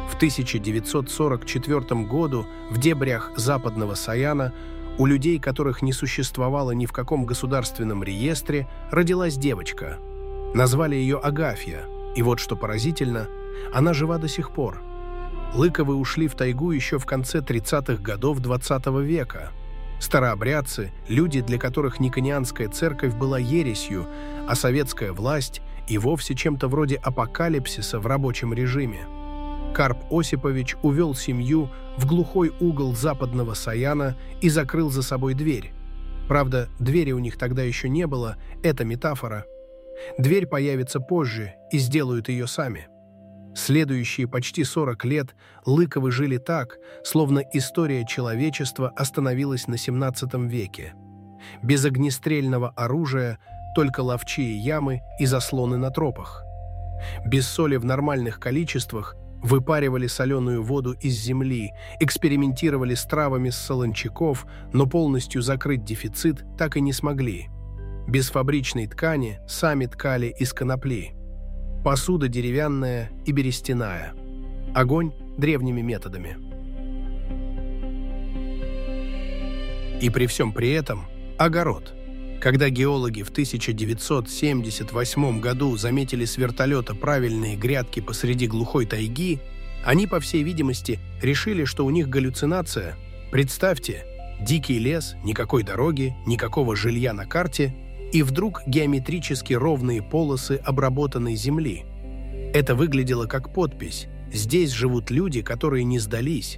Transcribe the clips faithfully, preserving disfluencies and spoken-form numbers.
В тысяча девятьсот сорок четвёртом году в дебрях Западного Саяна у людей, которых не существовало ни в каком государственном реестре, родилась девочка. Назвали ее Агафья, и вот что поразительно, она жива до сих пор. Лыковы ушли в тайгу еще в конце тридцатых годов двадцатого века. Старообрядцы – люди, для которых Никонианская церковь была ересью, а советская власть и вовсе чем-то вроде апокалипсиса в рабочем режиме. Карп Осипович увел семью в глухой угол Западного Саяна и закрыл за собой дверь. Правда, двери у них тогда еще не было, это метафора. Дверь появится позже, и сделают ее сами. Следующие почти сорок лет Лыковы жили так, словно история человечества остановилась на семнадцатом веке. Без огнестрельного оружия, только ловчие ямы и заслоны на тропах. Без соли в нормальных количествах, выпаривали соленую воду из земли, экспериментировали с травами с солончаков, но полностью закрыть дефицит так и не смогли. Без фабричной ткани сами ткали из конопли. Посуда деревянная и берестяная. Огонь древними методами. И при всем при этом огород. Когда геологи в тысяча девятьсот семьдесят восьмом году заметили с вертолета правильные грядки посреди глухой тайги, они, по всей видимости, решили, что у них галлюцинация. Представьте, дикий лес, никакой дороги, никакого жилья на карте, и вдруг геометрически ровные полосы обработанной земли. Это выглядело как подпись: «Здесь живут люди, которые не сдались».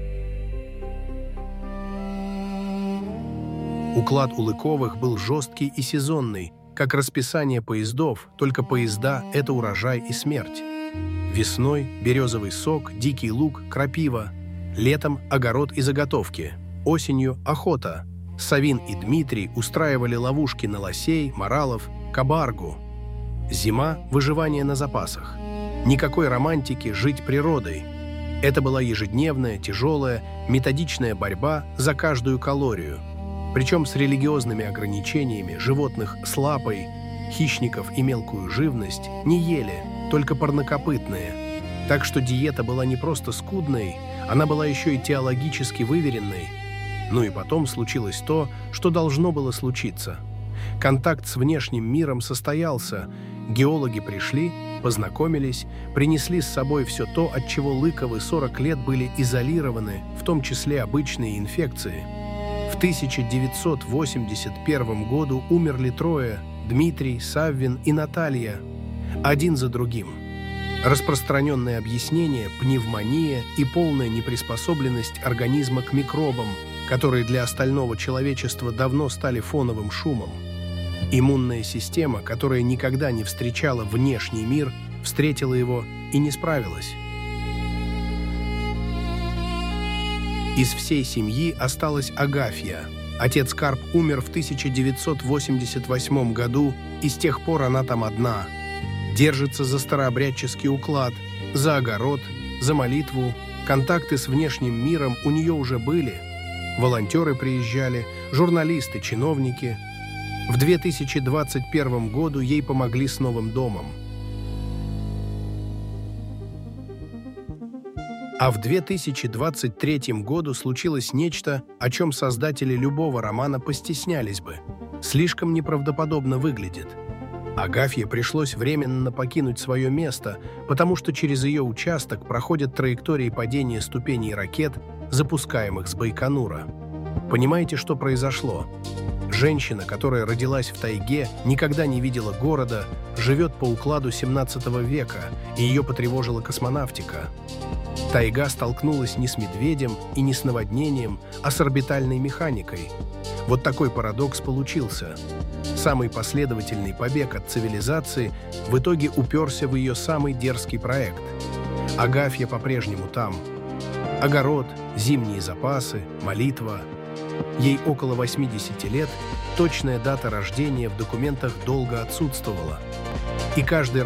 Уклад у Лыковых был жесткий и сезонный, как расписание поездов, только поезда — это урожай и смерть. Весной — березовый сок, дикий лук, крапива. Летом — огород и заготовки. Осенью — охота. Савин и Дмитрий устраивали ловушки на лосей, моралов, кабаргу. Зима — выживание на запасах. Никакой романтики, жить природой. Это была ежедневная, тяжелая, методичная борьба за каждую калорию. Причем с религиозными ограничениями животных с лапой, хищников и мелкую живность не ели, только парнокопытные. Так что диета была не просто скудной, она была еще и теологически выверенной. Ну и потом случилось то, что должно было случиться. Контакт с внешним миром состоялся, геологи пришли, познакомились, принесли с собой все то, от чего Лыковы сорок лет были изолированы, в том числе обычные инфекции. В тысяча девятьсот восемьдесят первом году умерли трое – Дмитрий, Саввин и Наталья, один за другим. Распространенное объяснение – пневмония и полная неприспособленность организма к микробам, которые для остального человечества давно стали фоновым шумом. Иммунная система, которая никогда не встречала внешний мир, встретила его и не справилась. Из всей семьи осталась Агафья. Отец Карп умер в тысяча девятьсот восемьдесят восьмом году, и с тех пор она там одна. Держится за старообрядческий уклад, за огород, за молитву. Контакты с внешним миром у нее уже были. Волонтеры приезжали, журналисты, чиновники. В две тысячи двадцать первом году ей помогли с новым домом. А в две тысячи двадцать третьем году случилось нечто, о чем создатели любого романа постеснялись бы. Слишком неправдоподобно выглядит. Агафье пришлось временно покинуть свое место, потому что через ее участок проходят траектории падения ступеней ракет, запускаемых с Байконура. Понимаете, что произошло? Женщина, которая родилась в тайге, никогда не видела города, живет по укладу семнадцатого века, и ее потревожила космонавтика. Тайга столкнулась не с медведем и не с наводнением, а с орбитальной механикой. Вот такой парадокс получился. Самый последовательный побег от цивилизации в итоге уперся в ее самый дерзкий проект. Агафья по-прежнему там. Огород, зимние запасы, молитва. Ей около восьмидесяти лет, точная дата рождения в документах долго отсутствовала. И каждый